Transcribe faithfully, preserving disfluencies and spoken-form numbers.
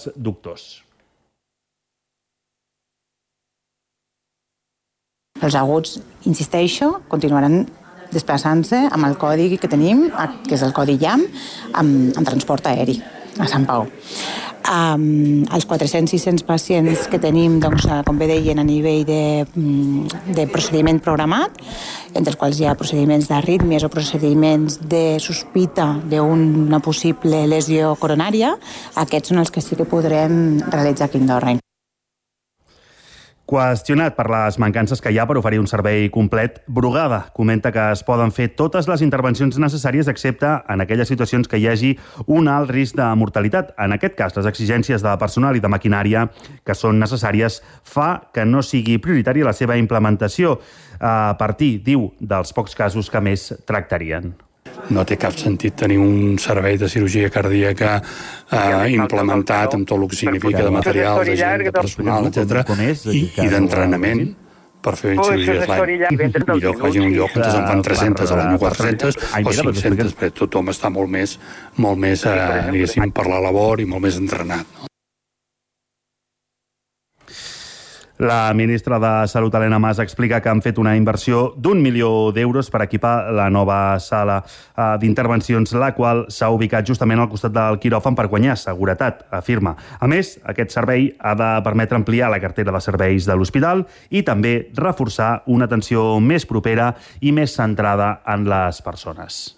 dels doctors. Els aguts, insisteixo, continuaran desplaçant-se amb el codi que tenim, que és el codi llamp, amb, amb transport aeri a Sant Pau. Um, els quatre-cents sis cents pacients que tenim, doncs, com bé deien, a nivell de, de procediment programat, entre els quals hi ha procediments d'arrítmies o procediments de sospita d'una possible lesió coronària, aquests són els que sí que podrem realitzar aquí a Andorra. Qüestionat per les mancances que hi ha per oferir un servei complet, Brugada comenta que es poden fer totes les intervencions necessàries excepte en aquelles situacions que hi hagi un alt risc de mortalitat. En aquest cas, les exigències de personal i de maquinària que són necessàries fa que no sigui prioritària la seva implementació a partir, diu, dels pocs casos que més tractarien. No té cap sentit tenir un servei de cirurgia cardíaca eh, implementat amb tot el que significa de material, de gent, de personal, etcètera, i, i d'entrenament per fer cirurgies l'any. Millor que hagi un lloc on se'n fan tres-centes a l'any o quatre-centes o cinc-centes, perquè tothom està molt més, molt més eh, diguéssim, per la labor i molt més entrenat. No? La ministra de Salut, Helena Mas, explica que han fet una inversió d'un milió d'euros per equipar la nova sala d'intervencions, la qual s'ha ubicat justament al costat del quiròfan per guanyar seguretat, afirma. A més, aquest servei ha de permetre ampliar la cartera de serveis de l'hospital i també reforçar una atenció més propera i més centrada en les persones.